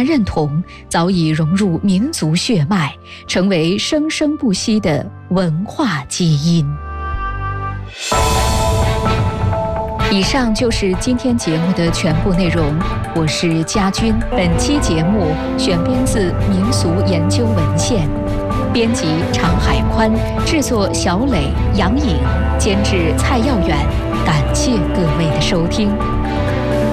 认同早已融入民族血脉，成为生生不息的文化基因。以上就是今天节目的全部内容，我是佳君。本期节目选编自民俗研究文献，编辑常海宽，制作小磊、杨颖，监制蔡耀远。感谢各位的收听。